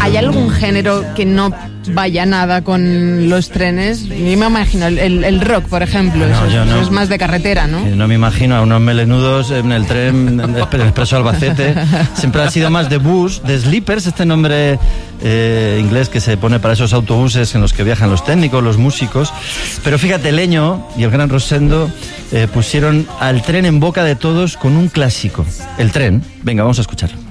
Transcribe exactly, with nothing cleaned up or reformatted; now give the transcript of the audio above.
¿Hay algún género que no vaya nada con los trenes? Yo me imagino el, el, el rock, por ejemplo, No, eso, yo eso no. es más de carretera, ¿no? No me imagino a unos melenudos en el tren el Expreso Albacete. Siempre ha sido más de bus, de sleepers, este nombre eh, inglés que se pone para esos autobuses en los que viajan los técnicos, los músicos. Pero fíjate, Leño y el gran Rosendo eh, pusieron al tren en boca de todos con un clásico. El tren. Venga, vamos a escucharlo.